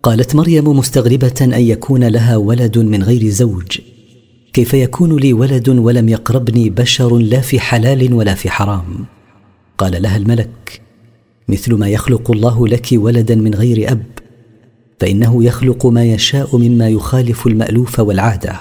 قالت مريم مستغربة أن يكون لها ولد من غير زوج: كيف يكون لي ولد ولم يقربني بشر لا في حلال ولا في حرام؟ قال لها الملك: مثل ما يخلق الله لك ولدا من غير أب، فإنه يخلق ما يشاء مما يخالف المألوف والعادة.